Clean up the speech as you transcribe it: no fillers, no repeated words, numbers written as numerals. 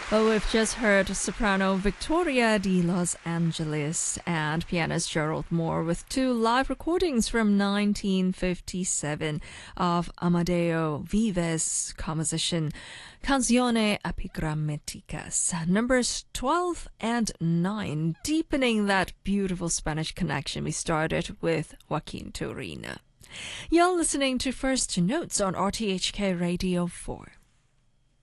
Well, we've just heard soprano Victoria de Los Angeles and pianist Gerald Moore with two live recordings from 1957 of Amadeo Vives' composition Canzone Epigrammaticas, numbers 12 and 9, deepening that beautiful Spanish connection we started with Joaquin Turina. You're listening to First Notes on RTHK Radio 4.